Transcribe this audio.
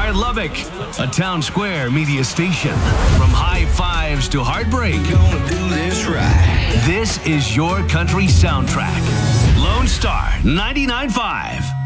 Star Lubbock, a Town Square media station. From high fives to heartbreak, Gonna do this right. this is your country soundtrack. Lone Star 99.5.